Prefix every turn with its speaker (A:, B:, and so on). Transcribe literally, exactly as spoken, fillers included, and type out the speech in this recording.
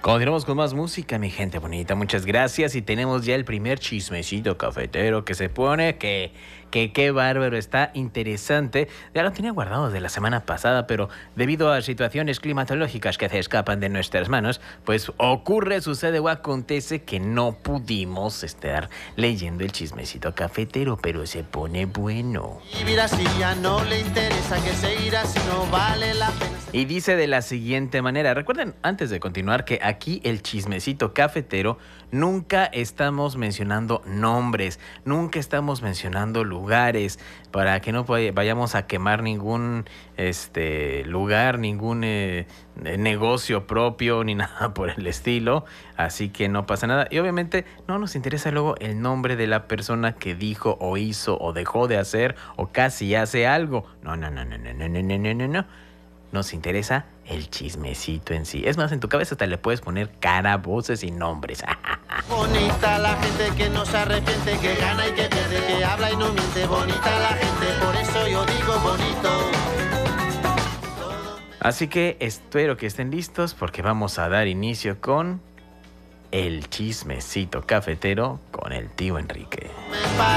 A: Continuamos con más música, mi gente bonita. Muchas gracias. Y tenemos ya el primer chismecito cafetero que se pone. Que, que qué bárbaro, está interesante. Ya lo tenía guardado de la semana pasada, pero debido a situaciones climatológicas que se escapan de nuestras manos, pues ocurre, sucede o acontece que no pudimos estar leyendo el chismecito cafetero, pero se pone bueno.
B: Vivir así ya no le interesa, que seguir así no vale la pena.
A: Y dice de la siguiente manera, recuerden antes de continuar que aquí el chismecito cafetero nunca estamos mencionando nombres, nunca estamos mencionando lugares, para que no vayamos a quemar ningún este lugar, ningún eh, negocio propio ni nada por el estilo, así que no pasa nada. Y obviamente no nos interesa luego el nombre de la persona que dijo o hizo o dejó de hacer o casi hace algo. No, no, no, no, no, no, no, no, no, no, no. Nos interesa el chismecito en sí. Es más, en tu cabeza hasta le puedes poner cara, voces y nombres.
B: Bonita la gente que no se arrepiente, que gana y que pierde, que habla y no miente. Bonita la gente, por eso yo digo bonito.
A: Así que espero que estén listos porque vamos a dar inicio con el chismecito cafetero con el tío Enrique.